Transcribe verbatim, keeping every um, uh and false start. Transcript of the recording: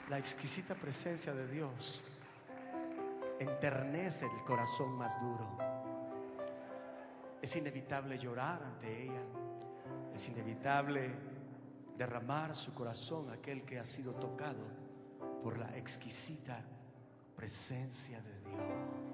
La exquisita presencia de Dios enternece el corazón más duro. Es inevitable llorar ante ella. Es inevitable derramar su corazón a aquel que ha sido tocado por la exquisita presencia de Dios.